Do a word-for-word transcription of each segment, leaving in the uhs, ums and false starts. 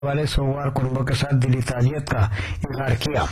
والے سوگوار کنبوں کے ساتھ دلی تعزیت کا اظہار کیا۔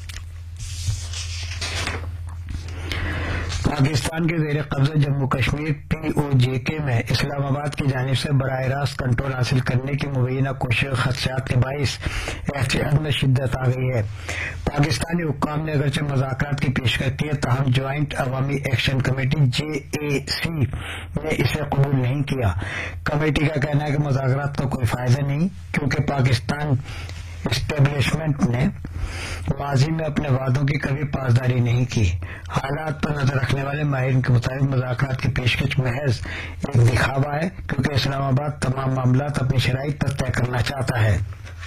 پاکستان کے زیر قبضہ جموں کشمیر پی او جے کے میں اسلام آباد کی جانب سے براہ راست کنٹرول حاصل کرنے کی مبینہ کوشش خدشات کے باعث احتجاج میں شدت آ گئی ہے۔ پاکستانی حکام نے اگرچہ مذاکرات کی پیشکش کی ہے، تاہم جوائنٹ عوامی ایکشن کمیٹی جے اے سی نے اسے قبول نہیں کیا۔ کمیٹی کا کہنا ہے کہ مذاکرات کا کوئی فائدہ نہیں، کیونکہ پاکستان اسٹیبلشمنٹ نے ماضی میں اپنے وعدوں کی کبھی پاسداری نہیں کی۔ حالات پر نظر رکھنے والے ماہرین کے مطابق مذاکرات کی پیشکش محض ایک دکھاوا ہے، کیونکہ اسلام آباد تمام معاملات اپنی شرائط پر طے کرنا چاہتا ہے۔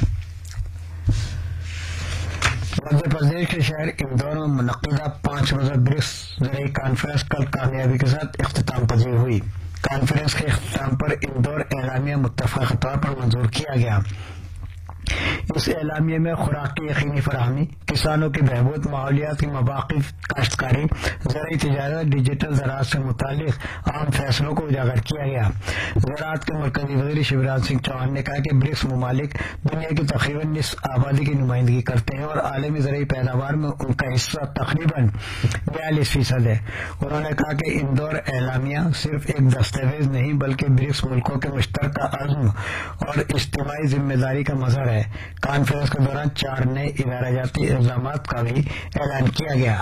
مدھیہ پردیش کے شہر اندور میں منعقدہ پانچ روزہ برکس زرعی کانفرنس کل کامیابی کے ساتھ اختتام پذیر ہوئی۔ کانفرنس کے اختتام پر اندور اعلامیہ متفقہ طور پر منظور کیا گیا۔ اس اعلامیے میں خوراک کی یقینی فراہمی، کسانوں کی بہبود، ماحولیات کی مواقع، کاشتکاری، زرعی تجارت، ڈیجیٹل زراعت سے متعلق اہم فیصلوں کو اجاگر کیا گیا۔ زراعت کے مرکزی وزیر شیوراج سنگھ چوہان نے کہا کہ برکس ممالک دنیا کی تقریباً نصف آبادی کی نمائندگی کرتے ہیں اور عالمی زرعی پیداوار میں ان کا حصہ تقریباً بیالیس فیصد ہے۔ انہوں نے کہا کہ اندور اعلامیہ صرف ایک دستاویز نہیں بلکہ برکس ملکوں کے مشترکہ عزم اور اجتماعی ذمہ داری کا مظہر ہے۔ کانفرنس کے دوران چار نئے ادارہ جاتی اقدامات کا بھی اعلان کیا گیا۔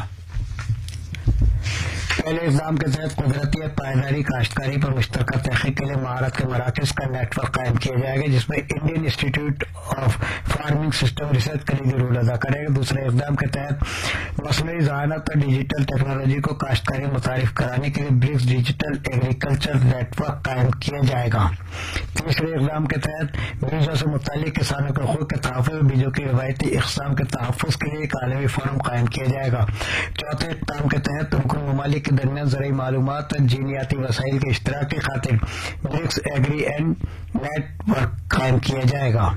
پہلے اقدام کے تحت قدرتی اور پائیداری کاشتکاری پر مشترکہ تحقیق کے لیے مہارت کے مراکز کا نیٹ ورک قائم کیا جائے گا، جس میں انڈین انسٹی ٹیوٹ آف فارمنگ سسٹم ریسرچ کلیدی رول ادا کرے گا۔ دوسرے اقدام کے تحت مصنوعی ذہانت اور ڈیجیٹل ٹیکنالوجی کو کاشتکاری متعارف کرانے کے لیے BRICS digital agriculture net work قائم کیا جائے گا۔ تیسرے اقدام کے تحت بیجوں سے متعلق کسانوں کے حقوق کے تحفظ اور بیجوں کی روایتی اقسام کے تحفظ کے لیے ایک عالمی فورم قائم کیا جائے گا۔ چوتھے اقدام کے تحت رکن ممالک کے درمیان زرعی معلومات اور جینیاتی وسائل کے اشتراک کی خاطر BRICS agree and net work قائم کیا جائے گا۔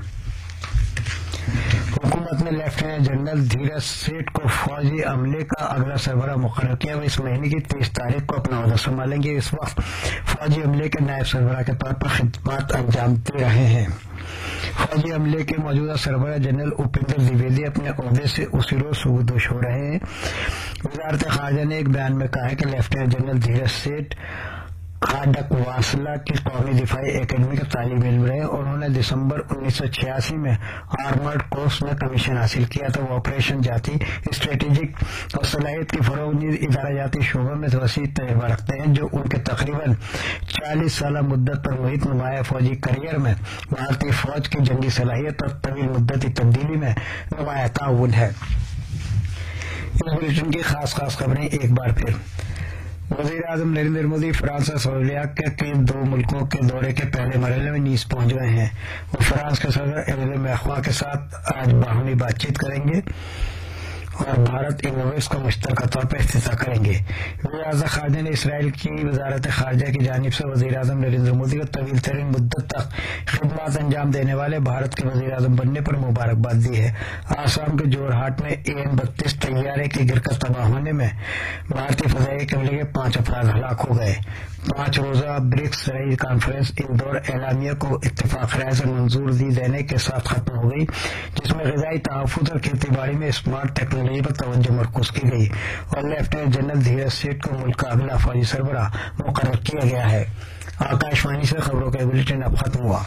حکومت نے لیفٹیننٹ جنرل دھیرج سیٹھ کو فوجی عملے کا اگلا سربراہ مقرر کیا۔ وہ اس مہینے کی تیس تاریخ کو اپنا عہدہ سنبھالیں گے۔ اس وقت فوجی عملے کے نائب سربراہ کے طور پر خدمات انجام دے رہے ہیں۔ فوجی عملے کے موجودہ سربراہ جنرل اپیندر دویدی اپنے عہدے سے اسی روز سبکدوش ہو رہے ہیں۔ وزارت خارجہ نے ایک بیان میں کہا ہے کہ لیفٹیننٹ جنرل دھیرج سیٹھ کھاڈک واسلہ کی قومی دفاعی اکیڈمی کے طالب علم رہے اور انہوں نے دسمبر انیس سو چھیاسی میں آرمرڈ کورس میں کمیشن حاصل کیا تھا۔ وہ آپریشن جاتی، اسٹریٹجک اور صلاحیت کی فروغ نیز ادارہ جاتی شعبوں میں وسیع تجربہ رکھتے ہیں، جو ان کے تقریباً چالیس سالہ مدت پر محیط نمایاں فوجی کیریئر میں بھارتی فوج کی جنگی صلاحیت اور طویل مدتی تبدیلی میں نمایاں تعاون ہے۔ اس بلیٹن کی خاص خاص خبریں ایک بار پھر۔ وزیر اعظم نریندر مودی فرانس اور سلوواکیہ کے دو ملکوں کے دورے کے پہلے مرحلے میں نیز پہنچ گئے ہیں۔ وہ فرانس کے صدر ایمانوئل میخواں کے ساتھ آج باہمی بات چیت کریں گے اور بھارت انوویس کو مشترکہ طور پر افتتاح کریں گے۔ وزارت خارجہ نے اسرائیل کی وزارت خارجہ کی جانب سے وزیر اعظم نریندر مودی کو طویل ترین مدت تک خدمات انجام دینے والے بھارت کے وزیر اعظم بننے پر مبارکباد دی ہے۔ آسام کے جورہاٹ میں اے این بتیس طیارے کی گر کر تباہ ہونے میں بھارتی فضائی عملے کے پانچ افراد ہلاک ہو گئے۔ پانچ روزہ برکس زرعی کانفرنس اندور اعلامیہ کو اتفاق رائے سے منظوری دینے کے ساتھ ختم ہو گئی، جس میں غذائی تحفظ اور کھیتی باڑی میں اسمارٹ ٹیکنالوجی پر توجہ مرکوز کی گئی اور لیفٹیننٹ جنرل دھیرج سیٹھ کو ملک کا اگلا فوجی سربراہ مقرر کیا گیا ہے۔ آکاشوانی سے خبروں کا بلیٹن اب ختم ہوا۔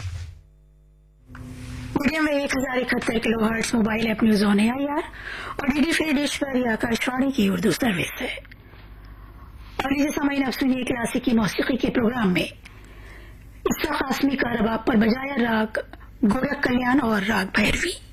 میڈیم میں ایک ہزار اکہتر کلو hertz mobile app news on a I R اور ڈی ڈی فری ڈش پر یہ آکاشوانی کی اردو سروس ہے۔ اور یہ سامعین اب سنیے کلاسیکی موسیقی کے پروگرام میں اس وقت قاسمی کا رباب پر بجایا راگ گورکھ کلیان اور راگ بھیروی۔